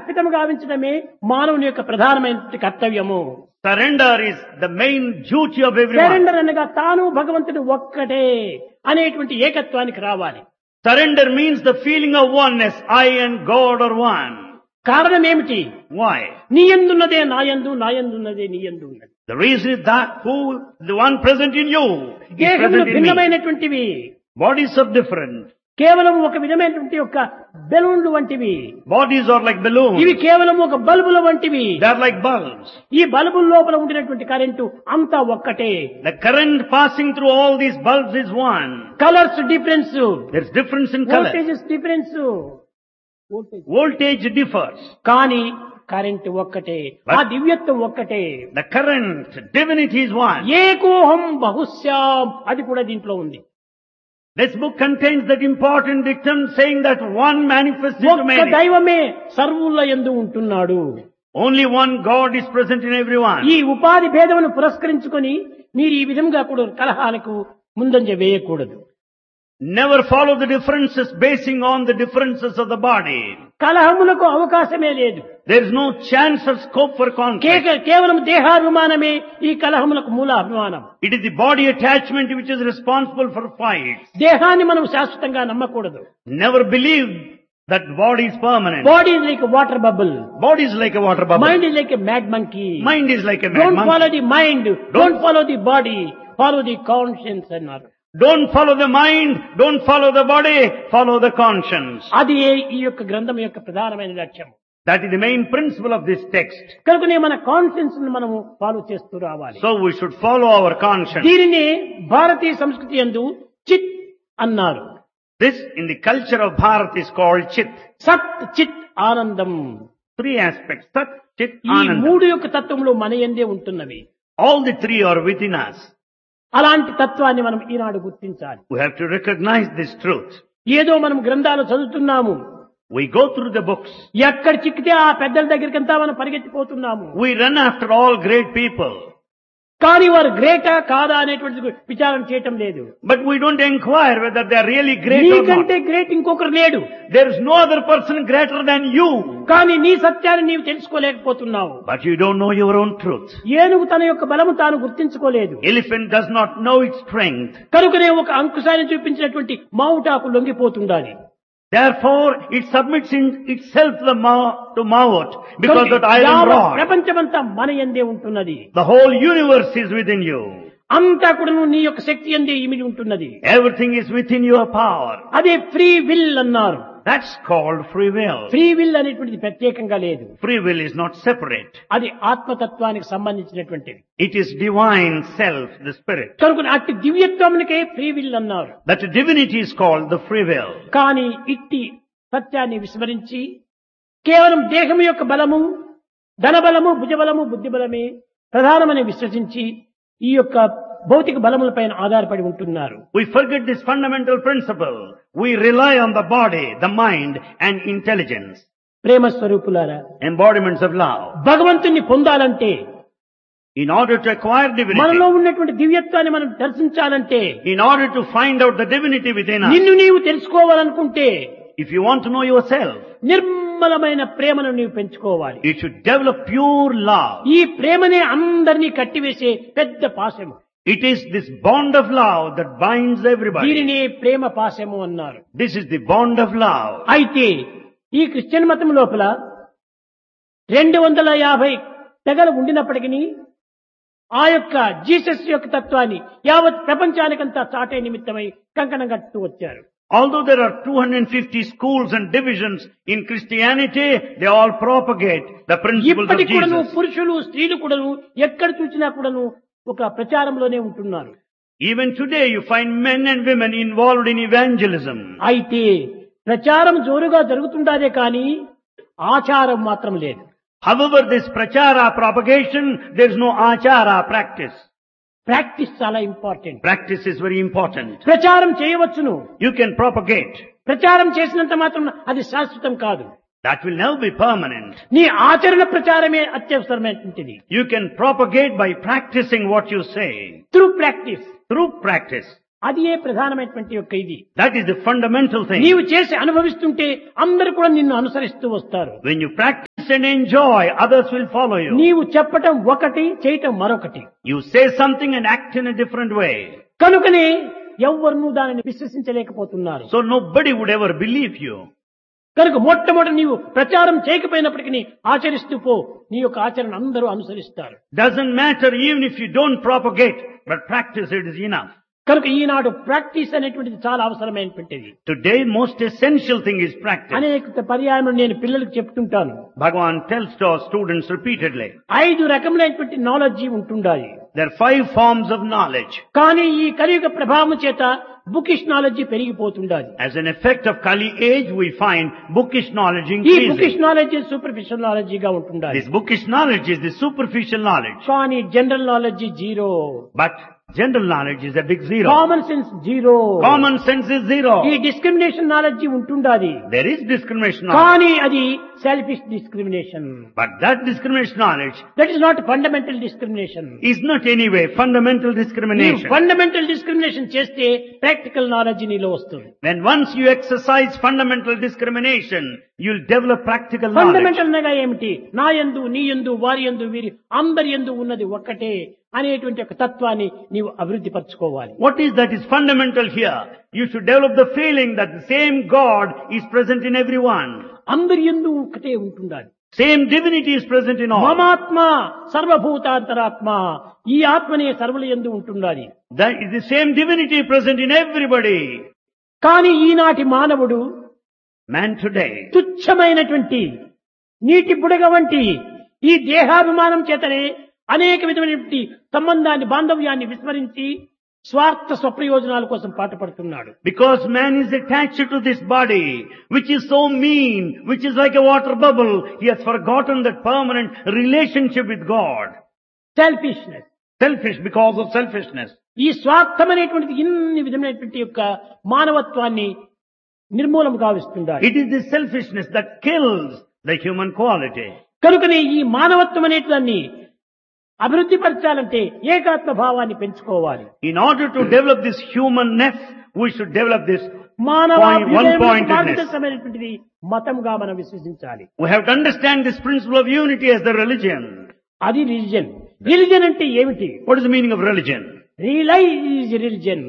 అర్పితం గావించడమే మానవుని యొక్క ప్రధానమైన కర్తవ్యము. Surrender is the main duty of everyone. Surrender అనగా తాను భగవంతుడు ఒక్కటే అనేటువంటి ఏకత్వానికి రావాలి. Surrender means the feeling of oneness. I and God are one. కారణం ఏమిటి? Why? నీ యందున్నదే నా యందు, నా యందున్నదే నీ యందు ఉన్నది. The reason is that the one present in you is దేహములు present in me. భిన్నమైనటువంటివి, Bodies are different. కేవలం ఒక విధమైనటువంటి యొక్క బెలూన్లు వంటివి. Bodies are like balloons. ఇవి కేవలం ఒక బల్బుల వంటివి. They are like bulbs. ఈ బల్బుల లోపల ఉండినటువంటి కరెంటు అంతా ఒక్కటే. The current passing through all these bulbs is one. Colours difference, There's difference in color. Voltages difference, Voltage differs. కానీ కరెంటు ఒక్కటే, ఆ దివ్యత్వం ఒక్కటే. The current, divinity is one. ఏకోహం బహుశ్యాం, అది కూడా దీంట్లో ఉంది. This book contains that important dictum saying that one manifests into ఒక్క many. దైవమే సర్వుల యందు ఉంటున్నాడు. Only one God is present in everyone. ఈ ఉపాధి భేదమును పురస్కరించుకొని మీరు ఈ విధంగా కూడా కలహాలకు ముందంజ వేయకూడదు. Never follow the differences basing on the differences of the body. కలహములకు అవకాశమే లేదు. There is no chance or scope for conflict. కేవలం దేహాభిమానమే ఈ కలహములకు మూల అభిమానం. It is the body attachment which is responsible for fights. దేహాన్ని మనం శాశ్వతంగా నమ్మకూడదు. Never believe that body is permanent. Body is like water bubble, Body is like a water bubble. Mind is like a mad monkey. Mind is like a mad don't follow monkey. The mind, don't follow the body, follow the conscience అన్నారు. Don't follow the mind, don't follow the body, follow the conscience. అది ఈ యొక్క గ్రంథం యొక్క ప్రధానమైన లక్ష్యం. That is the main principle of this text. కనుకనే మన కాన్షియన్స్ ను మనము ఫాలో చేస్తూ రావాలి. So we should follow our conscience. దీనిని భారతీయ సంస్కృతి యందు చిత్ అన్నారు. This in the culture of Bharat is called Chit. సత్, చిత్, ఆనందం. Three aspects. Sat, Chit, ఈ Ananda. మూడు యొక్క తత్వములు మన యందే ఉంటున్నవి. All the three are within us. అలాంటి తత్వాన్ని మనం ఈనాడు గుర్తించాలి. We have to recognize this truth. ఏదో మనం గ్రంథాలు చదువుతున్నాము, We go through the books. ఎక్కడ చిక్కితే ఆ పెద్దల దగ్గరికంతా మనం పరిగెత్తిపోతున్నాము. We run after all great people. కానీ వారు గ్రేటా కాదా అనేటువంటి విచారం చేయటం లేదు. But we don't inquire whether they are really great or not. నీకంటే గ్రేట్ ఇంకొకరు లేడు. There is no other person greater than you. కానీ నీ సత్యాన్ని నీవు తెలుసుకోలేకపోతున్నావు. But you don't know your own truth. ఏనుగు తన యొక్క బలము తాను గుర్తించుకోలేదు. Elephant does not know its strength. కనుకనే ఒక అంకుశాన్ని చూపించినటువంటి మావుటాకు లొంగిపోతుండాలి. Therefore, it submits in itself to Maut because that iron యావత్ rod. ప్రపంచమంతా మన యందే ఉంటున్నది. The whole universe is within you. అంతా కూడా నీ యొక్క శక్తి యందే ఇమిడి ఉంటున్నది. Everything is within your power. అదే ఫ్రీ విల్ అన్నారు. That's called free will. Free will అనేటువంటిది ప్రత్యేకంగా లేదు. Free will is not separate. అది ఆత్మతత్వానికి సంబంధించినటువంటిది. It is divine self, the spirit. కనుక అట్టి దివ్యత్వానికే ఫ్రీ విల్ అన్నారు. That divinity is called the free will. కానీ ఇట్టి సత్యాన్ని విస్మరించి కేవలం దేహం యొక్క బలము, ధనబలము, భుజబలము, బుద్ధిబలమే ప్రధానమని విశ్వసించి ఈ యొక్క భౌతిక బలములపైన ఆధారపడి ఉంటున్నారు. We forget this fundamental principle. We rely on the body, the mind and intelligence. ప్రేమ స్వరూపులారా, Embodiments of love. భగవంతుణ్ణి పొందాలంటే, In order to acquire divinity, మనలో ఉన్నటువంటి దివ్యత్వాన్ని మనం దర్శించాలంటే, in order to find out the divinity within us, నిన్ను నీవు తెలుసుకోవాలనుకుంటే if you want to know yourself, నిర్మలమైన ప్రేమను నీవు పెంచుకోవాలి. you should develop pure love. ఈ ప్రేమనే అందరినీ కట్టివేసే పెద్ద పాశము. It is this bond of love that binds everybody. దీనినే ప్రేమ పాశము అన్నారు. This is the bond of love. అయితే ఈ క్రిస్టియన్ మతం లోపల 250 తెగలు ఉండినప్పటికీ ఆ యొక్క జీసస్ యొక్క తత్వాన్ని యావత్ ప్రపంచానికంతా చాటే నిమిత్తమై కంకణం కట్టుతూ వచ్చారు. Although there are 250 schools and divisions in Christianity, they all propagate the principles of ఇప్పటికి కూడాను Jesus. పురుషులు స్త్రీలు కూడాను ఎక్కడ చూసినా కూడాను ఒక ప్రచారంలోనే ఉంటున్నారు. Even today you find men and women involved in evangelism. అయితే ప్రచారం జోరుగా జరుగుతుండాదే కానీ ఆచారం మాత్రం లేదు. However, this prachara propagation, there is no achara practice. Practice చాలా important. Practice is very important. ప్రచారం చేయవచ్చును. You can propagate. ప్రచారం చేసినంత మాత్రం అది శాశ్వతం కాదు. That will never be permanent. నీ ఆచరణ ప్రచారమే అత్యవసరమైనటువంటిది. You can propagate by practicing what you say. Through practice, Through practice. అది ఏ ప్రధానమైనటువంటి యొక్క ఇది. That is the fundamental thing. నీవు చేసి అనుభవిస్తుంటే అందరూ కూడా నిన్ను అనుసరిస్తూ వస్తారు. When you practice and enjoy, others will follow you. నీవు చెప్పటం ఒకటి, చేయటం మరొకటి. You say something and act in a different way. కనుకనే ఎవ్వరూ దానిని విశ్వసించలేకపోతున్నారు. So nobody would ever believe you. కనుక మొట్టమొదటి నీవు ప్రచారం చేయకపోయినప్పటికీ ఆచరిస్తూ పో, నీ యొక్క ఆచరణ అందరూ అనుసరిస్తారు. Doesn't matter even if you don't propagate, but practice it is enough. కనుక ఈనాడు ప్రాక్టీస్ అనేటువంటిది చాలా అవసరమైనటువంటిది. Today most essential thing is practice. అనేక పర్యాయం నేను పిల్లలకు చెప్తుంటాను. Bhagavan tells to our students repeatedly. 5 రకములైనటువంటి నాలెడ్జి ఉంటుండాలి. There are 5 forms of knowledge. కానీ ఈ కలియుగ ప్రభావం చేత bookish knowledge పెరిగిపోతుండాలి. As an effect of Kali age, we find bookish knowledge ఈ increasing. బుకిష్ నాలెడ్జి సూపర్ఫిషియల్ నాలెడ్జిగా ఉంటుండాలి. This bookish knowledge is the superficial knowledge. కానీ general knowledge zero. But general knowledge is a big zero. Common sense zero. Common sense is zero. ఈ discrimination knowledge ఉంటుండాలి. There is discrimination knowledge. కానీ అది selfish discrimination. But that discrimination knowledge that is not fundamental discrimination. is not anyway fundamental discrimination. Fundamental discrimination చేస్తే practical knowledge నీలో వస్తుంది. When once you exercise fundamental discrimination, you'll develop practical knowledge. Fundamental అనగా ఏమిటి? నా యందు, నీ యందు, వారి యందు, వీరి అందరి యందు ఉన్నది ఒక్కటే అనేటువంటి ఒక తత్వాన్ని నీవు అభివృద్ధి పరచుకోవాలి. What is that is fundamental here? You should develop the feeling that the same God is present in everyone. అందరి యందు ఒకటే ఉంటుండాలి. Same divinity is present in all. మమాత్మ సర్వభూతాంతరాత్మ, ఈ ఆత్మనే సర్వుల యందు ఉంటుండాలి. That is the same divinity present in everybody. కానీ ఈనాటి మానవుడు Man today తుచ్చమైనటువంటి నీటి బుడగ వంటి ఈ దేహాభిమానం చేతనే అనేక విధమైనటువంటి సంబంధాన్ని, బాంధవ్యాన్ని విస్మరించి స్వార్థ స్వప్రయోజనాల కోసం పాటుపడుతున్నాడు. Because man is attached to this body, which is so mean, which is like a water bubble, he has forgotten that permanent relationship with God. Selfishness. Selfish because of selfishness. ఈ స్వార్థం అనేటువంటిది ఇన్ని విధమైనటువంటి యొక్క మానవత్వాన్ని నిర్మూలం గావిస్తుండాలి. It is the selfishness that kills the human quality. కనుకనే ఈ మానవత్వం అనేదాన్ని అభివృద్ధి పరచాలంటే ఏకాత్మ భావాన్ని పెంచుకోవాలి. In order to develop this humanness, we should develop this మానవ one-pointedness. భారతదేశమైనటువంటిది మతంగా మనం విశ్వసించాలి. We have to understand this principle of unity as the religion. అది రిలిజన్. రిలిజన్ అంటే ఏమిటి? What is the meaning of religion? Realise is religion.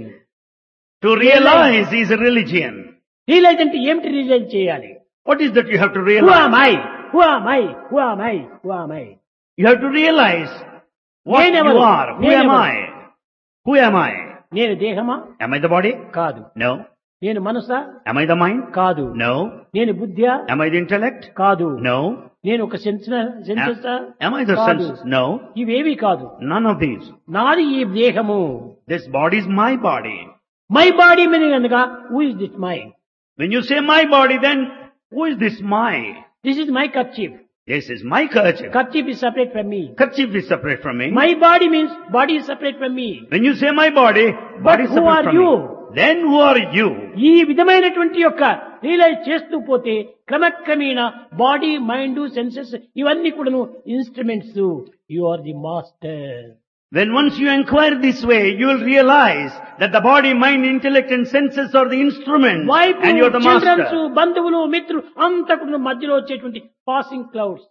To realize is a religion. Realise అంటే ఏమిటి? Realise చేయాలి. What is that you have to Who realize? am I? Who am I? Who am I? Who am I? You have to realize what Never. you are. Who am Never. I? Who am I? నేను దేహమా? Am I the body? కాదు. No. నేను మనసా? Am I the mind? కాదు. No. నేను బుద్ధ్యా? Am I the intellect? కాదు. No. నేను ఒక సెన్సెసా? Am I the కాదు. senses? No. ఇవేవి కాదు. None of these. నాది ఈ దేహము. This body is my body. My body meaning అనగా who is this my? When you say my body, then who is this my? This is my kerchief. This is my kerchief. Kharchief is separate from me. Kerchief is separate from me. My body means body is separate from me. When you say my body, body is who separate are from you? me. Then who are you? ఈ విధమైనటువంటి యొక్క realise చేస్తూ పోతే క్రమక్రమేణా body, mind, senses ఇవన్నీ కూడాను instruments. You are the master. When once you inquire this way, you will realize that the body, mind, intellect and senses are the instruments wife, and you are the children's, master. బంధువులు, మిత్రులు అంతా కూడా మధ్యలో వచ్చేటువంటి passing clouds.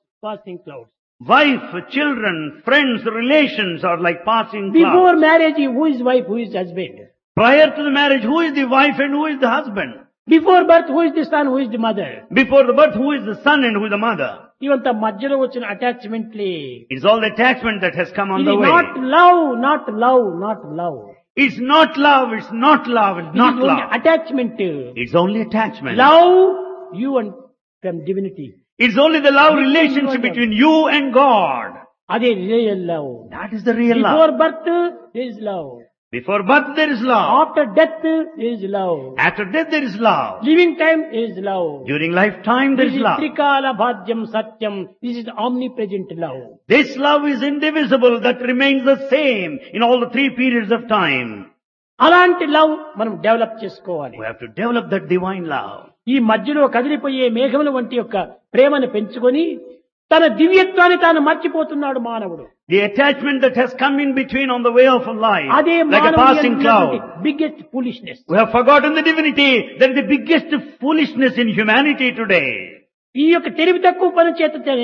Wife, children, friends, relations are like passing before clouds. Marriage who is wife, who is husband? Prior to the marriage, who is the wife and who is the husband? Before birth who is the sun, who is the mother? Before the birth, who is the son and who is the mother? ఇవంతా మధ్యలో వచ్చిన అటాచ్మెంట్లే. It's all the attachment that has come on ఇది the way. Not love, not love, not love. It's not love, it's not love, it's not love. Attachment. It's only attachment. Love you and from divinity. It's only the love relationship between you and God. అదే real love. That is the real before love. Birth is love. Before birth there is love. After death is love. After death there is love. Living time is love. During lifetime there This is is love. త్రికాల భాగ్యం సత్యం. This is omnipresent love. This love is indivisible, that remains the same in all the 3 periods of time. అలాంటి love మనం develop చేసుకోవాలి. We have to develop that divine love. ఈ మధ్యలో కదిలిపోయే మేఘముల వంటి యొక్క ప్రేమను పెంచుకొని తన దివ్యత్వాన్ని తాను మర్చిపోతున్నాడు మానవుడు. The attachment that has come in between on the way of life, అదే like a passing cloud. Biggest foolishness. We have forgotten the divinity. That is the biggest foolishness in humanity today. ఈ యొక్క తెలివి తక్కువ పని చేత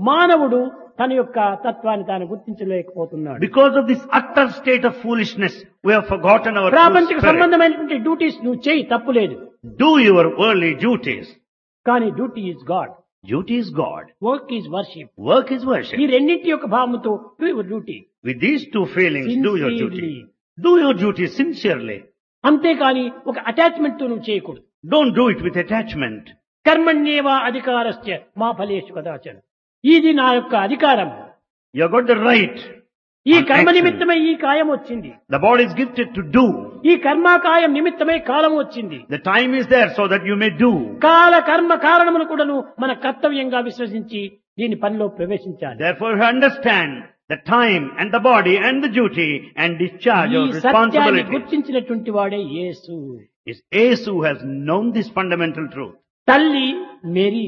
మానవుడు తన యొక్క తత్వాన్ని తాను గుర్తించలేకపోతున్నాడు. Because of this utter state of foolishness, we have forgotten our true ప్రాపంచిక spirit. సంబంధమైనటువంటి డ్యూటీస్ నువ్వు చేయి, తప్పులేదు. Do your worldly duties. కానీ duty is God, Duty is God. Work is worship. Work is worship. ఈ రెండింటి యొక్క భావముతో do your duty. With these two feelings, do your duty. Do your duty sincerely. అంతేకాని ఒక attachment తో నువ్వు చేయకూడదు. Don't do it with attachment. కర్మణ్యేవ అధికారస్య మా ఫలేషు కదాచన. ఇది నా యొక్క అధికారం. You have got the right. ఈ on కర్మ action. నిమిత్తమై ఈ కాయం వచ్చింది. The body is gifted to do. ఈ కర్మాకాయం నిమిత్తమై కాలం వచ్చింది. The time is there so that you may do. కాల కర్మ కారణములు కూడాను మన కర్తవ్యంగా విశ్వసించి దీని పనిలో ప్రవేశించాలి. Therefore you understand the time and the body and the duty and discharge ఈ your సత్యాన్ని responsibility. గుర్తించినటువంటి వాడే యేసు. It's Yesu who has known this fundamental truth. తల్లి మేరీ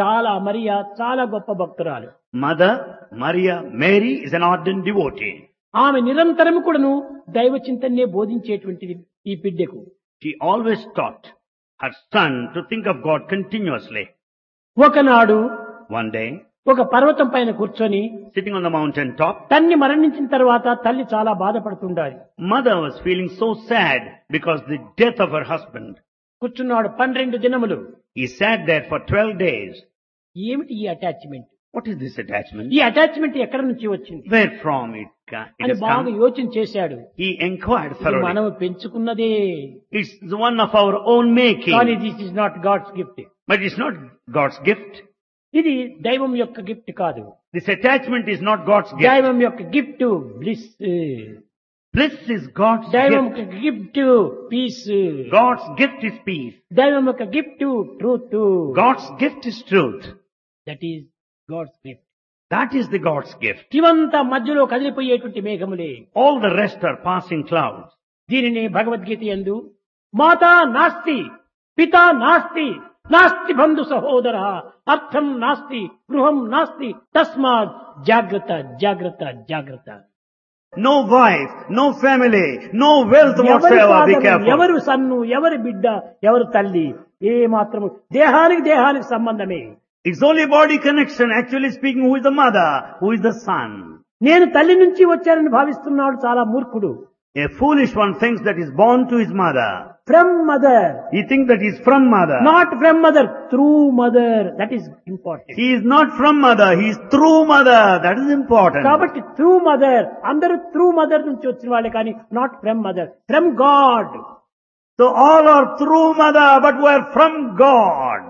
చాలా గొప్ప భక్తురాలు. Mother Maria Mary is an ardent devotee. ఆమె నిరంతరము కూడాను దైవ చింతనే బోధించేటువంటిది ఈ బిడ్డకు. She always taught her son to think of God continuously. ఒకనాడు One day, ఒక పర్వతం పైన కూర్చొని sitting on the mountain top, తన్ని మరణించిన తర్వాత తల్లి చాలా బాధపడుతుండాలి. mother was feeling so sad because the death of her husband. కూర్చున్నాడు 12 దినములు. He sat there for 12 days. ఏమిటి ఈ attachment? What is this attachment? ఈ అటాచ్మెంట్ ఎక్కడి నుంచి వచ్చింది Where from it అని has బాగా come? యోచన చేశాడు. He inquired ఇది thoroughly. మనం పెంచుకున్నదే, It's the one of our own making. కానీ this is not God's gift. But it's not God's gift. ఇది దైవం యొక్క గిఫ్ట్ కాదు. This attachment is not God's gift. దైవం యొక్క gift bliss. Bliss is God's దైవం gift. యొక్క gift piece. God's gift is peace. దైవం యొక్క gift truth. God's gift is truth. That is God's gift. That is the God's gift. ఇవంతా మధ్యలో కదిలిపోయేటువంటి మేఘములే. All the rest are passing clouds. దీనిని భగవద్గీత యందు మాతా నాస్తి పితా నాస్తి నాస్తి బంధు సహోదర అర్థం నాస్తి గృహం నాస్తి తస్మాత్ జాగ్రత్త జాగ్రత్త జాగ్రత్త. No wife, no family, no wealth ఎవరి whatsoever. Be father, careful. ఎవరు సన్ను, ఎవరి బిడ్డ, ఎవరు తల్లి, ఏ మాత్రము దేహానికి సంబంధమే. It's only body connection. Actually speaking, who is the mother? Who is the son? నేను తల్లి నుంచి వచ్చానని భావిస్తున్నాడు చాలా మూర్ఖుడు. A foolish one thinks that is born to his mother. From mother, He thinks that he is from mother. Not from mother, through mother. That is important. He is not from mother. He is through mother. That is important. కాబట్టి through mother, అందరూ through mother నుంచి వచ్చిన వాళ్ళే కానీ not from mother, from God. So all are through mother, but we are from God.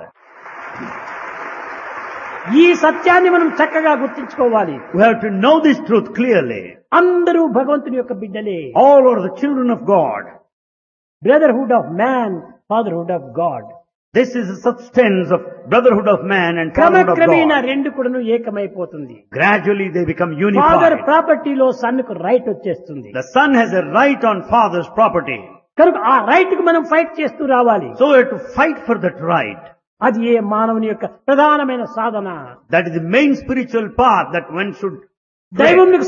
ఈ సత్యాన్ని మనం చక్కగా గుర్తించుకోవాలి. We have to know this truth clearly. అందరూ భగవంతుని యొక్క బిడ్డలే. All are the children of God. Brotherhood of man, fatherhood of God. This is the substance of brotherhood of man and fatherhood of క్రమక్రమేణా God. రెండు కూడాను ఏకమైపోతుంది. Gradually they become father unified. ప్రాపర్టీలో sun కు right వచ్చేస్తుంది. The son has a right on father's property. కనుక ఆ right కు మనం fight చేస్తూ రావాలి. So we have to fight for that right. అది ఏ మానవుని యొక్క ప్రధానమైన సాధన. That is the main spiritual path that one should tread. దైవంకి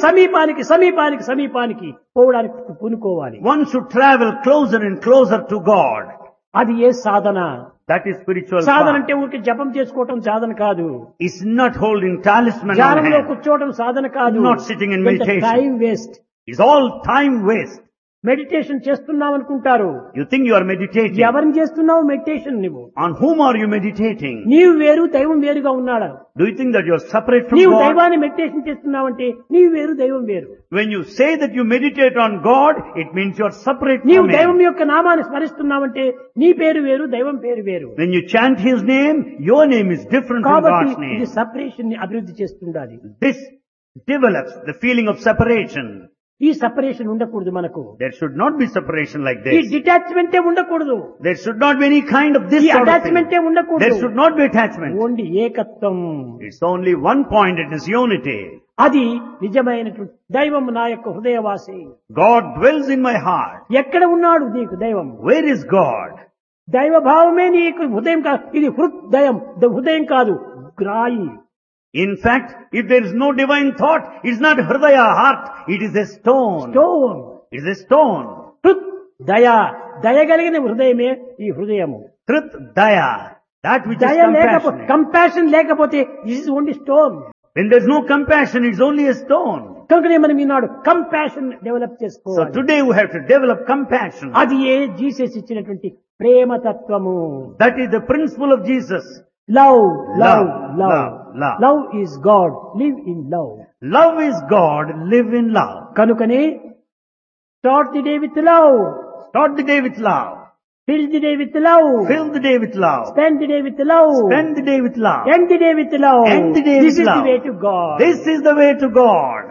సమీపానికి పోవడానికి పూనుకోవాలి. One should travel closer and closer to God. అది ఏ సాధన. That is spiritual Sadhana path. అంటే ఊరికి జపం చేసుకోవటం సాధన కాదు. It's not holding talisman on ధ్యానంలో hand. కూర్చోవడం సాధన కాదు. Not sitting in meditation. Time waste. It's all time waste. Meditation చేస్తున్నావు అనుకుంటారు. You think you are meditating. ఎవరిని చేస్తున్నావు మెడిటేషన్? నువ్వు On whom are you meditating? నీవు వేరు, దైవం వేరుగా ఉన్నాడు. Do you think that you are separate from నీవు God? దైవాన్ని మెడిటేషన్ చేస్తున్నావంటే నీవు వేరు, దైవం వేరు. When you say that you meditate on God, it means you are separate నీవు from దైవం Him. యొక్క నామాన్ని స్మరిస్తున్నావంటే నీ పేరు వేరు, దైవం పేరు వేరు. When you chant His name, your name is different from కాబట్టి God's ఇది name. సపరేషన్ ని అభివృద్ధి చేస్తుండాలి. This develops the feeling of separation. ఈ సపరేషన్ ఉండకూడదు మనకు. There should not be separation like ఈ this. డిటాచ్మెంటే ఉండకూడదు. There should not be any kind of this ఈ sort of thing. అటాచ్మెంటే ఉండకూడదు. There should not be attachment. Only ఏకత్వం. It's only one point, it is unity. అది నిజమైనటువంటి దైవం నా యొక్క హృదయవాసి. God dwells in my heart. ఎక్కడ ఉన్నాడు నీకు దైవం? Where is God? దైవ భావమే నీకు హృదయం కాదు. ఇది హృదయం, హృదయం కాదు, గ్రాయి. In fact, if there is no divine thought, it's not hridaya, heart, it is a stone. Stone. It is a stone. హృద్ దయా, దయగలిగిన హృదయమే ఈ హృదయము. Truth, daya, that which is దయ లేకపోతే, compassionate. కంపాషన్ లేకపోతే this is only stone. When there's no compassion, it's only a stone. కనుకనే మనం ఈనాడు కంపాషన్ డెవలప్ So చేసుకోవాలి. today we have to develop compassion. అది ఏ జీసస్ ఇచ్చినటువంటి ప్రేమతత్వము. That is the principle of Jesus. Love Love, love love love, love. Love is God, live in love. Love is God, live in love. కనుకనే start the day with love, Start the day with love. Fill the day with love, Fill the day with love. Spend the day with love, Spend the day with love. End the day with love. End the day this with is the love. Way to God. This is the way to God.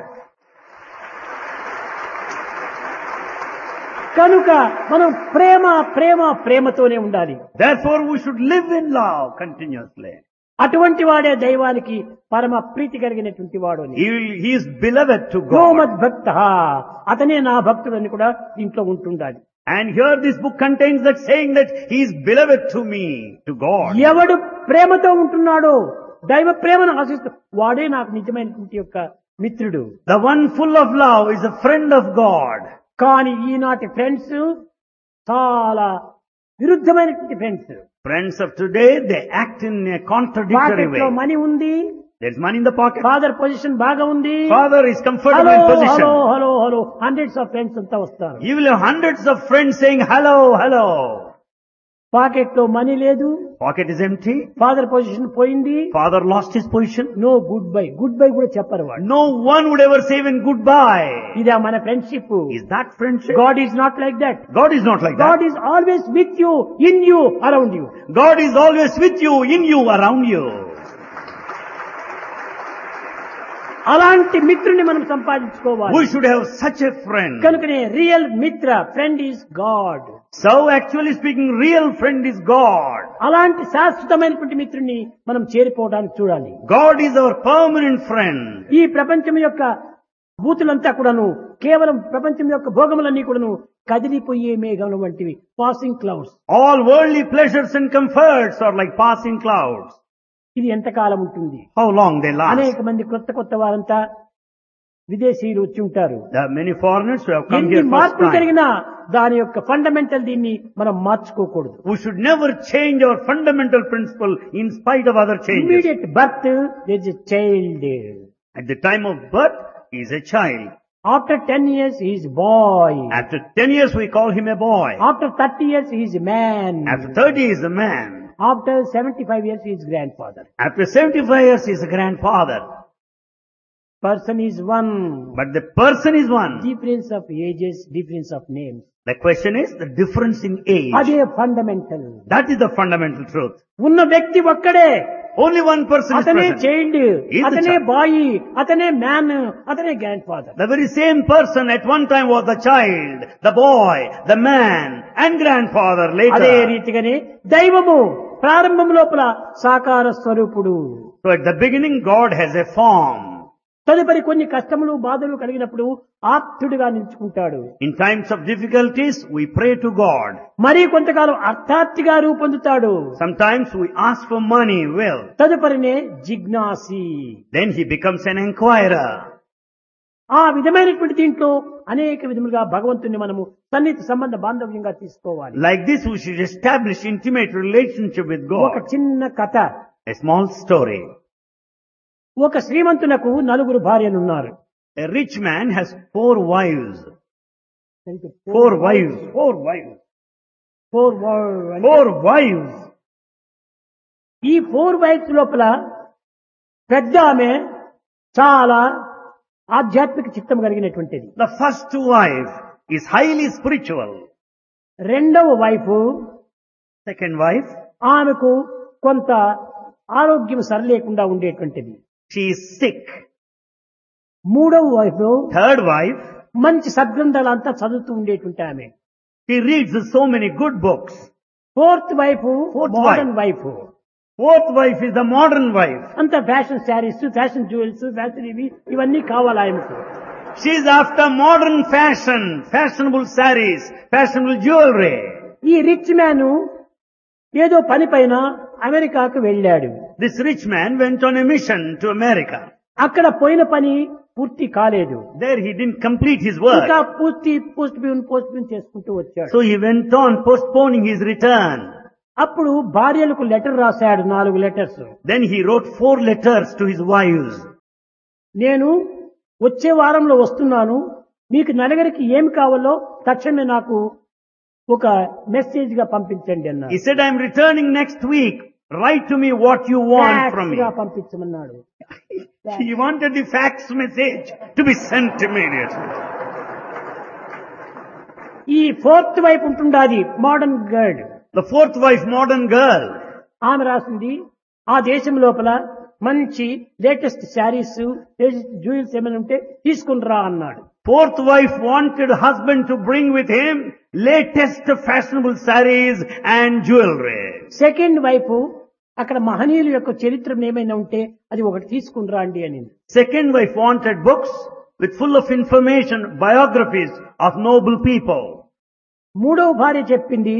కనుక మనం ప్రేమ ప్రేమ ప్రేమతోనే ఉండాలి. Therefore we should live in love continuously. అటువంటి వాడే దైవానికి పరమ ప్రీతి కలిగినటువంటి వాడు అని. He is beloved to God. గోమద్ భక్త, అతనే నా భక్తుడు అని కూడా దీంట్లో ఉంటుండాలి. And here this book contains that saying that he is beloved to me, to God. ఎవడు ప్రేమతో ఉంటున్నాడో, దైవ ప్రేమను ఆశిస్తూ వాడే నాకు నిజమైనటువంటి యొక్క మిత్రుడు. The one full of love is a friend of God. కానీ ఈనాటి ఫ్రెండ్స్ చాలా విరుద్ధమైనటువంటి friends. Friends of today, they act in a contradictory pocket లో way. మనీ ఉంది, There's money in the pocket. Father position బాగా ఉంది, Father is comfortable hello in position. Hello hello hello hundreds of friends అంతా వస్తారు. You will have hundreds of friends saying hello, hello. Pocket లో money లేదు, Pocket is empty. Father position పోయింది, Father lost his position. No good bye, good bye కూడా చెప్పరు వాడు. No one would ever say even goodbye. ఇదే మన friendship. Is that friendship? God is not like that. God is not like God that. Is always with you, in you, around you. God is always with you, in you, around you. అలాంటి మిత్రుని మనం సంపాదించుకోవాలి. We should have such a friend. కనుకనే real మిత్ర, friend is God. So actually speaking, real friend is God. అలాంటి శాశ్వతమైనటువంటి మిత్రుని మనం చేరిపోవడానికి చూడాలి. God is our permanent friend. ఈ ప్రపంచం యొక్క భూతులంతా కూడాను కేవలం ప్రపంచం యొక్క భోగములన్నీ కూడాను కదిలిపోయే మేఘముల వంటివి, passing clouds. All worldly pleasures and comforts are like passing clouds. ఇది ఎంతకాలం ఉంటుంది? How long they last? అనేక మంది కొత్త కొత్త వారంతా విదేశీయులు వచ్చి ఉంటారు. There are many foreigners who have come ఎన్ని here first మార్పులు time. జరిగినా దాని యొక్క ఫండమెంటల్ దీన్ని మనం మార్చుకోకూడదు. We should never change our fundamental principle in spite of other changes. Immediate birth there is a child. At the time of birth, he is a child. After 10 years he is boy. After 10 years, we call him a boy. After 30 years he is a man. After 30, he is a man. After 75 years he is grandfather. After 75 years, he is a grandfather. Person is one. But the person is one. Difference of ages, difference of names. The question is the difference in age. అదే fundamental. That is the fundamental truth. ఉన్న వ్యక్తి ఒక్కడే. Only one person is అతనే present. Child, He is the అతనే child. Bye, అతనే man, అతనే grand father. The very same person at one time was the child, the boy, the man, and grandfather అదే later. రీతిగానే దైవము ప్రారంభం లోపల సాకార స్వరూపుడు. So at the beginning, God has a form. తదుపరి కొన్ని కష్టములు బాధలు కలిగినప్పుడు ఆప్తుడిగా నిలుచుకుంటాడు. In times of difficulties, we pray to God. మరి కొంతకాలం అర్థార్థిగా రూపొందుతాడు. Sometimes we ask for money, wealth. తదుపరినే జిజ్ఞాసి. Then he becomes an inquirer. ఆ విధమైనటువంటి దీంట్లో అనేక విధములుగా భగవంతుని మనము సన్నిహిత సంబంధ బాంధవ్యంగా తీసుకోవాలి. Like this, we should establish intimate relationship with ఒక God. చిన్న కథ. A small story. ఒక శ్రీమంతునకు 4 భార్యలు ఉన్నారు. A rich man has 4 wives. 4 wives. 4 wives. 4 wives. ఈ 4 వైఫ్స్ లోపల పెద్ద ఆమె చాలా ఆధ్యాత్మిక చిత్తం కలిగినటువంటిది. The first wife is highly spiritual. రెండవ వైఫ్, Second wife, ఆమెకు కొంత ఆరోగ్యం సరిలేకుండా ఉండేటువంటిది. she is sick. మూడవ వైఫ్, Third wife, మంచి సద్గ్రంథాలంతా చదువుతూ ఉండేటువంటి ఆమె. she reads so many good books. Fourth wife, Fourth modern wife. Fourth wife is the modern wife. అంత fashion saris, fashion jewels, fashion ఇవన్నీ కావాలి ఆయనకు. She is after modern fashion, fashionable sarees, fashionable jewelry. ఈ rich man ఏదో పని పైన అమెరికాకు వెళ్ళాడు. This rich man went on a mission to America. అక్కడ పోయిన పని పూర్తి కాలేదు. There he didn't complete his ఇంకా work. పూర్తి పోస్ట్ పోన్ చేసుకుంటూ వచ్చాడు. So he went on postponing his return. అప్పుడు భార్యలకు లెటర్ రాశాడు, 4 letters. Then he wrote 4 letters to his wives. నేను వచ్చే వారంలో వస్తున్నాను, మీకు నలుగురికి ఏమి కావాలో తక్షణమే నాకు ఒక మెసేజ్ గా పంపించండి అన్నారు. He said, I'm returning next week. Write to me what you want from me. Fax గా పంపించమన్నాడు. He wanted the fax message to be sent immediately. ఈ ఫోర్త్ వైపు ఉంటుండాది modern girl. The fourth wife, modern girl. ఆమె రాసింది, ఆ దేశం లోపల మంచి latest saris, jewels ఏమైనా ఉంటే తీసుకుని రా అన్నాడు. Fourth wife wanted husband to bring with him latest fashionable sarees and jewelry. Second వైపు అక్కడ మహనీయుల యొక్క చరిత్ర ఏమైనా ఉంటే అది ఒకటి తీసుకుని రండి అని. Second wife wanted books with full of information, biographies of noble people. మూడవ భార్య చెప్పింది,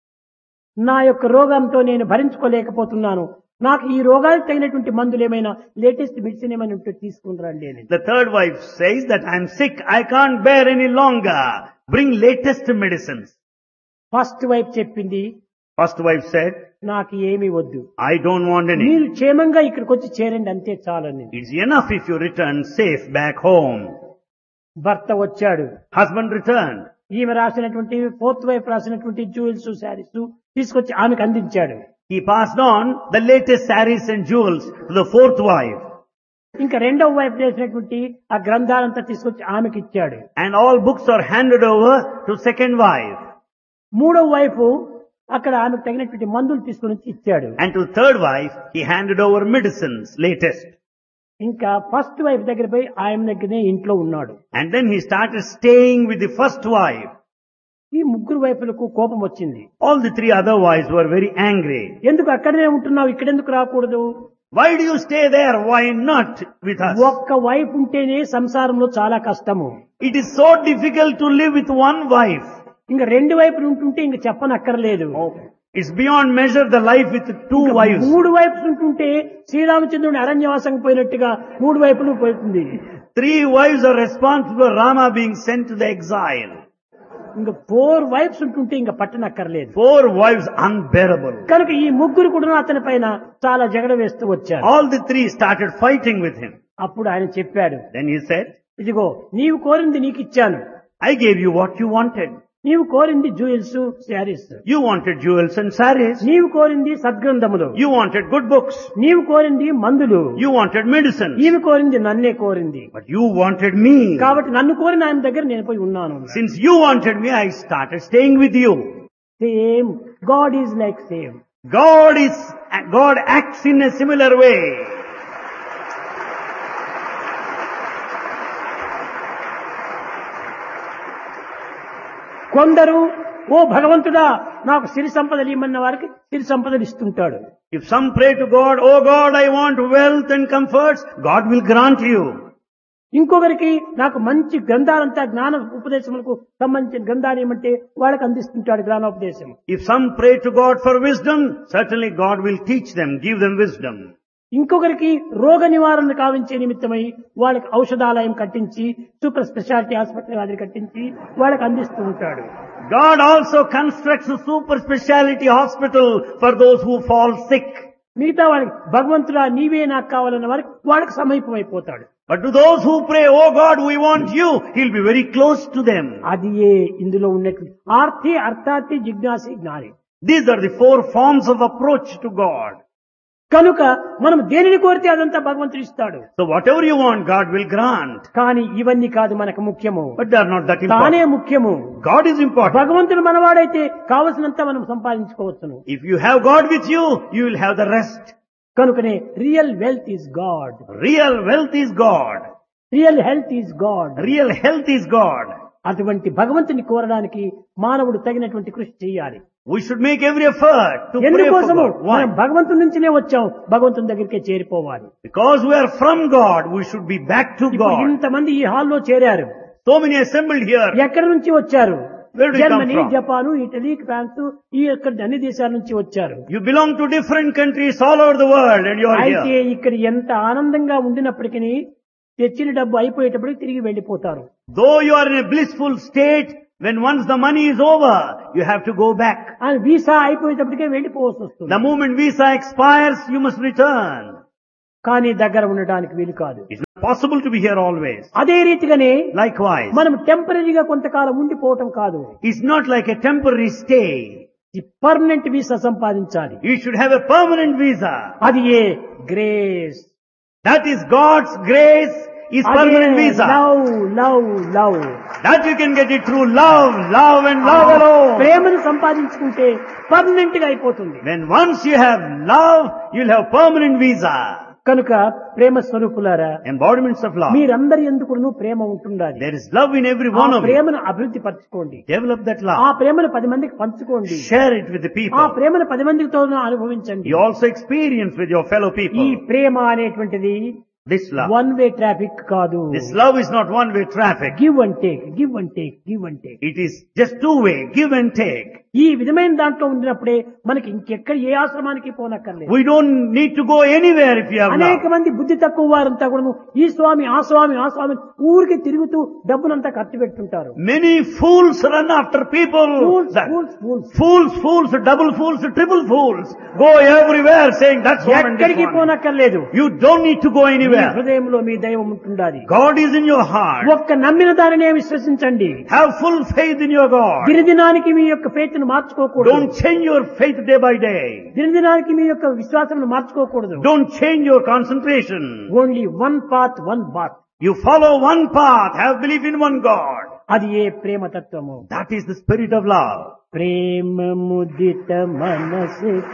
నా యొక్క రోగంతో నేను భరించుకోలేకపోతున్నాను, నాకు ఈ రోగాలకు తగినటువంటి మందులు ఏమైనా లేటెస్ట్ మెడిసిన్ ఏమైనా ఉంటే తీసుకుని రండి అని. The third wife says that I'm sick, I can't bear any longer. Bring latest medicines. First wife చెప్పింది, First wife said, నాకు ఏమీ వద్దు, I don't want any. మీరు క్షేమంగా ఇక్కడికి వచ్చి చేరండి అంతే చాలని. It's enough if you return safe back home. భర్త వచ్చాడు, Husband returned. ఈమె రాసినటువంటి ఫోర్త్ వైఫ్ రాసినటువంటి జ్యువెల్స్ శారీస్ తీసుకొచ్చి ఆమెకు అందించాడు. He passed on the latest sarees and jewels to the fourth wife. ఇంకా రెండవ వైపు చేసినటువంటి ఆ గ్రంథాలంతా తీసుకొచ్చి ఆమెకి ఇచ్చాడు. And all books are handed over to second wife. మూడవ వైపు అక్కడ ఆమెకు తగినటువంటి మందులు తీసుకుని వచ్చి ఇచ్చాడు. And to third wife, he handed over medicines, latest. ఇంకా ఫస్ట్ వైఫ్ దగ్గర పోయి ఆయన దగ్గరనే ఇంట్లో ఉన్నాడు. And then he started staying with the first wife. ఈ ముగ్గురు వైపులకు కోపం వచ్చింది. All the three other wives were very angry. ఎందుకు అక్కడనే ఉంటున్నావు, ఇక్కడెందుకు రాకూడదు? Why do you stay there? Why not with us? ఒక్క వైఫ్ ఉంటేనే సంసారంలో చాలా కష్టము. It is so difficult to live with one wife. ఇంకా రెండు వైపులు ఉంటుంటే ఇంక చెప్పనక్కర్లేదు. It's beyond measure the life with two wives. మూడు వైపులు ఉంటుంటే శ్రీరామచంద్రుని అరణ్యవాసం పోయినట్టుగా మూడు వైపులు పోతుంది. Three wives are responsible for Rama being sent to the exile. ఇంకా 4 వైఫ్స్ ఉంటుంటే ఇంకా పట్టనక్కర్లేదు. 4 wives unbearable. కనుక ఈ ముగ్గురు కూడా అతని పైన చాలా జగడ వేస్తూ వచ్చారు. All the three started fighting with him. అప్పుడు ఆయన చెప్పాడు, Then he said, ఇదిగో నీవు కోరింది నీకు ఇచ్చాను. I gave you what you wanted. నీవు కోరింది jewels saris. You wanted jewels and sarees. నీవు కోరింది సద్గ్రంథములు. You wanted good books. నీవు కోరింది మందులు. You wanted medicine. ఈమె కోరింది నన్నే కోరింది. But you wanted me. కాబట్టి నన్ను కోరిన ఆయన దగ్గర నేను పోయి ఉన్నాను. Since you wanted me, I started staying with you. Same God is like same. God acts in a similar way. కొందరు ఓ భగవంతుడా నాకు సిరి సంపదలు ఇమ్మన్న వారికి సిరి సంపదలు ఇస్తుంటాడు. If some pray to God, oh God, I want wealth and comforts, God will grant you. ఇంకొకరికి నాకు మంచి గ్రంథాలంతా జ్ఞాన ఉపదేశములకు సంబంధించిన గ్రంథాలు ఏమంటే వాళ్ళకి అందిస్తుంటాడు జ్ఞానోపదేశం. If some pray to God for wisdom, certainly God will teach them, give them wisdom. ఇంకొకరికి రోగ నివారణ కావించే నిమిత్తమై వాళ్ళకి ఔషధాలయం కట్టించి సూపర్ స్పెషాలిటీ ఆసుపత్రి అది కట్టించి వాళ్ళకి అందిస్తూ ఉంటాడు. God also constructs a super speciality hospital for those who fall sick. మిగతా వాళ్ళకి భగవంతుడా నీవే నాకు కావాలన్న వారికి వాళ్ళకి సమీపమైపోతాడు. But to those who pray, oh God, we want you, he'll be very close to them. అది ఇందులో ఉన్నట్టు ఆర్తి అర్థార్థి జిజ్ఞాసి జ్ఞాని. These are the 4 forms of approach to God. కనుక మనం దేనిని కోరితే అదంతా భగవంతుడు ఇస్తాడు. So whatever you want, God will grant. కానీ ఇవన్నీ కాదు మనకు ముఖ్యము. But they are not that తానే important. ముఖ్యము. God is important. భగవంతుడు మనవాడైతే కావలసినంత మనం సంపాదించుకోవచ్చును. If you have God with you, you will have the rest. కనుకనే real wealth is God. Real wealth is God. Real health is God. Real health is God. అటువంటి భగవంతుని కోరడానికి మానవుడు తగినటువంటి కృషి చేయాలి. We should make every effort to pray for ఎందుకోసము God. మనం Why? భగవంతుడి నుంచినే వచ్చాం, భగవంతుని దగ్గరికే చేరిపోవాలి. Because we are from God, we should be back to ఇప్పుడు God. ఇంతమంది ఈ హాల్లో చేరారు. So many assembled here. ఎక్కడి నుంచి వచ్చారు? Where do you come Germany, from? Japan, Italy, France ఈ యొక్క అన్ని దేశాల నుంచి వచ్చారు. You belong to different countries all over the world and you are అయితే here. ఇక్కడ ఎంత ఆనందంగా ఉండినప్పటికీ తెచ్చిన డబ్బు అయిపోయేటప్పటికి తిరిగి వెళ్లిపోతారు. Though you are in a blissful state, when once the money is over, you have to go back. ఆయన visa అయిపోయేటప్పటికే వెళ్లిపోవాల్సి వస్తుంది. The moment visa expires, you must return. కానీ దగ్గర ఉండడానికి వీలు కాదు. It's not possible to be here always. అదే రీతిగానే Likewise, మనం టెంపరీగా కొంతకాలం ఉండిపోవటం కాదు, it's not like a temporary stay. Permanent visa సంపాదించాలి. You should have a permanent visa. అది ఏ grace, That is God's grace is permanent visa. Love love love. That you can get it through love, love and love alone. ప్రేమను సంపాదించుకుంటే permanent గా అయిపోతుంది. When once you have love, you'll have permanent visa. కనుక ప్రేమ స్వరూపులారా, Embodiments of love. మీరందరి ఎందుకు ప్రేమ ఉంటుండాలి. There is love in every ఆ one of you. ప్రేమను అభివృద్ధి పరచుకోండి. Develop that ఆ love. ప్రేమను 10 మందికి పంచుకోండి. Share it with the ఆ people. ప్రేమను 10 మందితో అనుభవించండి. You also experience with your fellow ఈ people. ప్రేమ అనేటువంటిది This love. One way traffic కాదు. This love is not one-way traffic. Give and take, give and take, give and take. It is just two-way, give and take. ఈ విధమైన దాంట్లో ఉండినప్పుడే మనకి ఇంకెక్కడ ఏ ఆశ్రమానికి పోనక్కర్లేదు. We don't need to go anywhere if you have అనేక love. మంది బుద్ధి తక్కువ వారంతా కూడా ఈ స్వామి ఆ స్వామి ఆ స్వామి ఊరికి తిరుగుతూ డబ్బునంతా ఖర్చు పెట్టుకుంటారు. Many fools run after people. Fools, double fools, triple fools. Go everywhere saying that's one and this ఎక్కడికి one. పోనక్కర్లేదు. You don't need to go me anywhere. హృదయంలో మీ దైవం ఉంటుండాలి. God is in your heart. ఒక్క నమ్మిన దానినే విశ్వసించండి. Have full faith in your God. దినదినానికి మీ యొక్క faith ను మార్చుకోకూడదు. Don't change your faith day by day. దినదినానికి మీ యొక్క విశ్వాసం మార్చుకోకూడదు. Don't change your concentration. Only one path one bath. You follow one path. Have belief in one God. అది ఏ ప్రేమ తత్వము. That is the spirit of love. ప్రేమ ముదిత మనసు